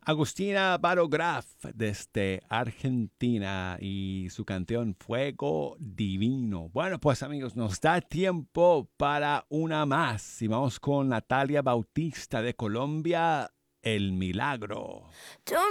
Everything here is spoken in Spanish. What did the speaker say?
Agustina Barograf desde Argentina y su canción Fuego Divino. Bueno, pues amigos, nos da tiempo para una más y vamos con Natalia Bautista de Colombia, El Milagro.